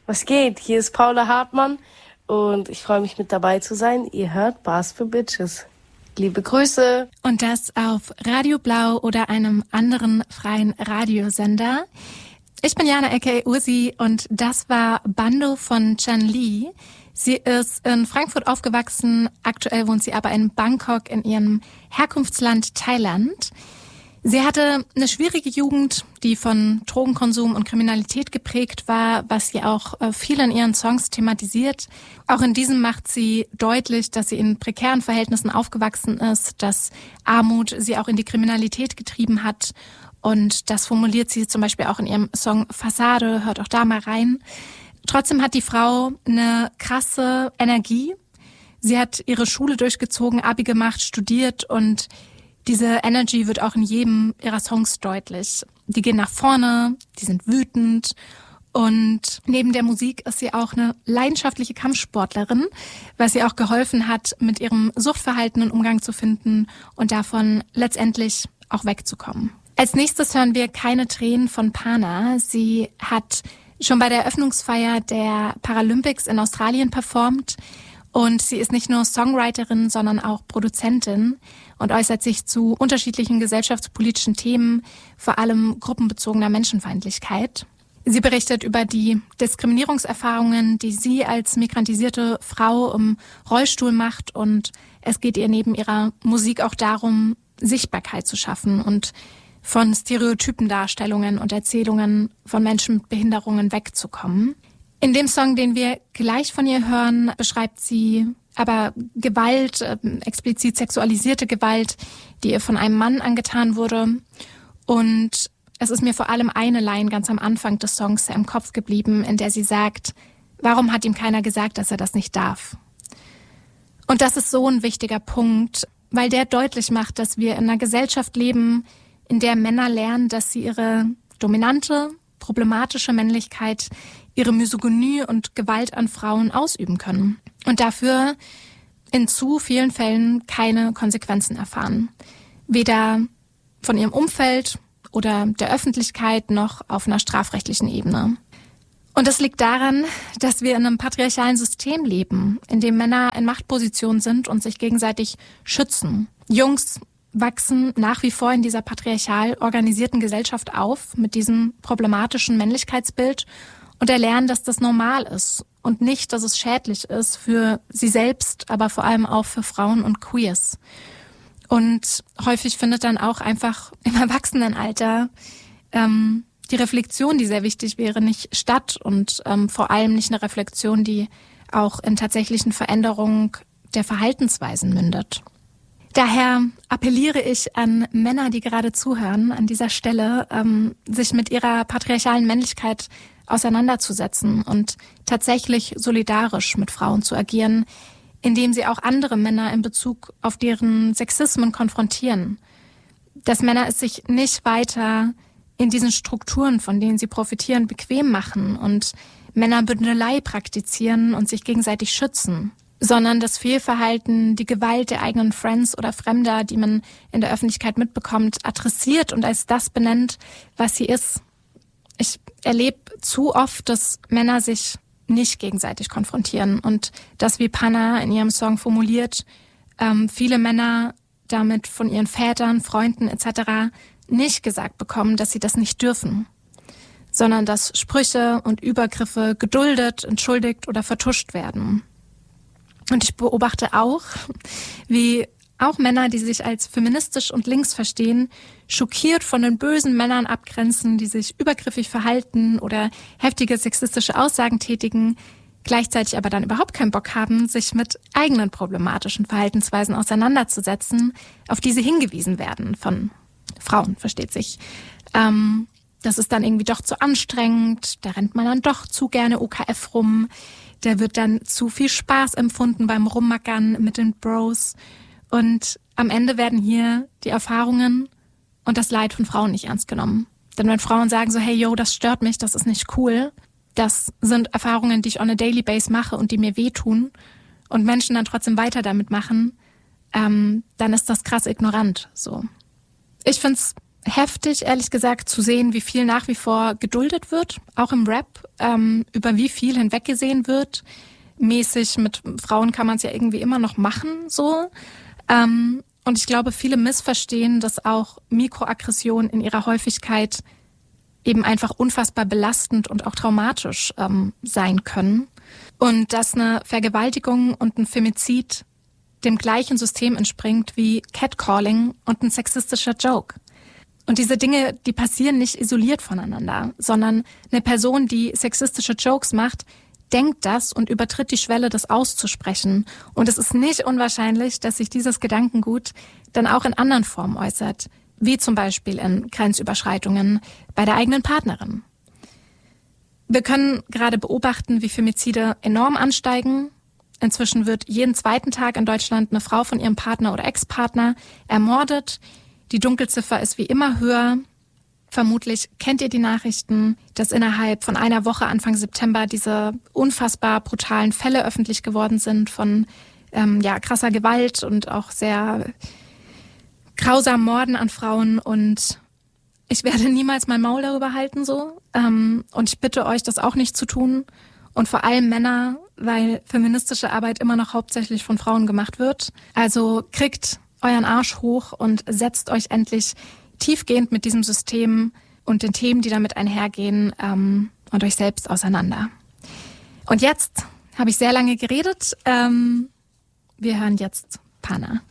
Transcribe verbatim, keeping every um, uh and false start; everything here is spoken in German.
Was geht? Hier ist Paula Hartmann und ich freue mich, mit dabei zu sein. Ihr hört Bars für Bitches. Liebe Grüße. Und das auf Radio Blau oder einem anderen freien Radiosender. Ich bin Jana aka Ursi und das war Bando von Chan Lee. Sie ist in Frankfurt aufgewachsen, aktuell wohnt sie aber in Bangkok in ihrem Herkunftsland Thailand. Sie hatte eine schwierige Jugend, die von Drogenkonsum und Kriminalität geprägt war, was sie auch viel in ihren Songs thematisiert. Auch in diesem macht sie deutlich, dass sie in prekären Verhältnissen aufgewachsen ist, dass Armut sie auch in die Kriminalität getrieben hat. Und das formuliert sie zum Beispiel auch in ihrem Song Fassade, hört auch da mal rein. Trotzdem hat die Frau eine krasse Energie. Sie hat ihre Schule durchgezogen, Abi gemacht, studiert und diese Energy wird auch in jedem ihrer Songs deutlich. Die gehen nach vorne, die sind wütend und neben der Musik ist sie auch eine leidenschaftliche Kampfsportlerin, was ihr auch geholfen hat, mit ihrem Suchtverhalten einen Umgang zu finden und davon letztendlich auch wegzukommen. Als nächstes hören wir Keine Tränen von Pana. Sie hat schon bei der Eröffnungsfeier der Paralympics in Australien performt. Und sie ist nicht nur Songwriterin, sondern auch Produzentin und äußert sich zu unterschiedlichen gesellschaftspolitischen Themen, vor allem gruppenbezogener Menschenfeindlichkeit. Sie berichtet über die Diskriminierungserfahrungen, die sie als migrantisierte Frau im Rollstuhl macht. Und es geht ihr neben ihrer Musik auch darum, Sichtbarkeit zu schaffen und von Stereotypendarstellungen und Erzählungen von Menschen mit Behinderungen wegzukommen. In dem Song, den wir gleich von ihr hören, beschreibt sie aber Gewalt, äh, explizit sexualisierte Gewalt, die ihr von einem Mann angetan wurde. Und es ist mir vor allem eine Line ganz am Anfang des Songs im Kopf geblieben, in der sie sagt, warum hat ihm keiner gesagt, dass er das nicht darf? Und das ist so ein wichtiger Punkt, weil der deutlich macht, dass wir in einer Gesellschaft leben, in der Männer lernen, dass sie ihre dominante, problematische Männlichkeit, ihre Misogynie und Gewalt an Frauen ausüben können und dafür in zu vielen Fällen keine Konsequenzen erfahren. Weder von ihrem Umfeld oder der Öffentlichkeit noch auf einer strafrechtlichen Ebene. Und das liegt daran, dass wir in einem patriarchalen System leben, in dem Männer in Machtpositionen sind und sich gegenseitig schützen. Jungs wachsen nach wie vor in dieser patriarchal organisierten Gesellschaft auf, mit diesem problematischen Männlichkeitsbild und erlernen, dass das normal ist und nicht, dass es schädlich ist für sie selbst, aber vor allem auch für Frauen und Queers. Und häufig findet dann auch einfach im Erwachsenenalter ähm, die Reflexion, die sehr wichtig wäre, nicht statt und ähm, vor allem nicht eine Reflexion, die auch in tatsächlichen Veränderungen der Verhaltensweisen mündet. Daher appelliere ich an Männer, die gerade zuhören, an dieser Stelle, ähm, sich mit ihrer patriarchalen Männlichkeit auseinanderzusetzen und tatsächlich solidarisch mit Frauen zu agieren, indem sie auch andere Männer in Bezug auf deren Sexismen konfrontieren. Dass Männer es sich nicht weiter in diesen Strukturen, von denen sie profitieren, bequem machen und Männerbündelei praktizieren und sich gegenseitig schützen, sondern das Fehlverhalten, die Gewalt der eigenen Friends oder Fremder, die man in der Öffentlichkeit mitbekommt, adressiert und als das benennt, was sie ist. Ich erlebe zu oft, dass Männer sich nicht gegenseitig konfrontieren und das, wie Pana in ihrem Song formuliert, ähm, viele Männer damit von ihren Vätern, Freunden et cetera nicht gesagt bekommen, dass sie das nicht dürfen, sondern dass Sprüche und Übergriffe geduldet, entschuldigt oder vertuscht werden. Und ich beobachte auch, wie auch Männer, die sich als feministisch und links verstehen, schockiert von den bösen Männern abgrenzen, die sich übergriffig verhalten oder heftige sexistische Aussagen tätigen, gleichzeitig aber dann überhaupt keinen Bock haben, sich mit eigenen problematischen Verhaltensweisen auseinanderzusetzen, auf die sie hingewiesen werden von Frauen, versteht sich. Ähm, das ist dann irgendwie doch zu anstrengend, da rennt man dann doch zu gerne O K F rum, da wird dann zu viel Spaß empfunden beim Rummackern mit den Bros. Und am Ende werden hier die Erfahrungen und das Leid von Frauen nicht ernst genommen. Denn wenn Frauen sagen so, hey, yo, das stört mich, das ist nicht cool, das sind Erfahrungen, die ich on a daily base mache und die mir wehtun und Menschen dann trotzdem weiter damit machen, ähm, dann ist das krass ignorant. So. Ich find's heftig, ehrlich gesagt, zu sehen, wie viel nach wie vor geduldet wird, auch im Rap, ähm, über wie viel hinweggesehen wird. Mäßig mit Frauen kann man es ja irgendwie immer noch machen, so. Ähm, und ich glaube, viele missverstehen, dass auch Mikroaggressionen in ihrer Häufigkeit eben einfach unfassbar belastend und auch traumatisch ähm, sein können. Und dass eine Vergewaltigung und ein Femizid dem gleichen System entspringt wie Catcalling und ein sexistischer Joke. Und diese Dinge, die passieren nicht isoliert voneinander, sondern eine Person, die sexistische Jokes macht, denkt das und übertritt die Schwelle, das auszusprechen. Und es ist nicht unwahrscheinlich, dass sich dieses Gedankengut dann auch in anderen Formen äußert, wie zum Beispiel in Grenzüberschreitungen bei der eigenen Partnerin. Wir können gerade beobachten, wie Femizide enorm ansteigen. Inzwischen wird jeden zweiten Tag in Deutschland eine Frau von ihrem Partner oder Ex-Partner ermordet. Die Dunkelziffer ist wie immer höher. Vermutlich kennt ihr die Nachrichten, dass innerhalb von einer Woche Anfang September diese unfassbar brutalen Fälle öffentlich geworden sind von ähm, ja, krasser Gewalt und auch sehr grausamen Morden an Frauen. Und ich werde niemals mein Maul darüber halten so. Ähm, und ich bitte euch, das auch nicht zu tun. Und vor allem Männer, weil feministische Arbeit immer noch hauptsächlich von Frauen gemacht wird. Also kriegt euren Arsch hoch und setzt euch endlich tiefgehend mit diesem System und den Themen, die damit einhergehen, ähm, und euch selbst auseinander. Und jetzt habe ich sehr lange geredet. Ähm, wir hören jetzt Pana.